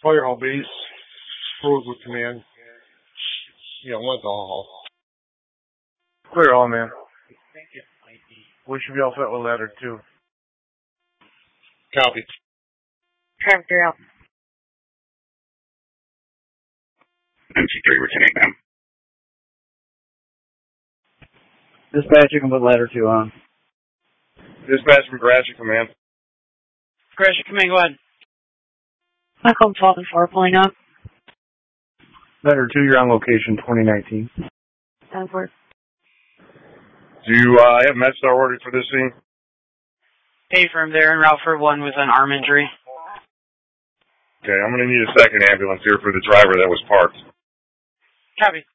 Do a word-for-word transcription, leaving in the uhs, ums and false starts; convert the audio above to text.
Fire hall base. Rosewood command. Yeah, one all. Clear all, man. We should be all set with ladder two. Copy. Traffic three out. M C three returning, ma'am. Dispatch, you can put ladder two on. Dispatch from Gratiot Command. Gratiot Command, go ahead. Michael Falcon four pulling up. Ladder two, you're on location twenty nineteen. ten four. Do you uh, have MedStar ordered for this scene? Hey, firm there, en route for one with an arm injury. Okay, I'm going to need a second ambulance here for the driver that was parked. Copy.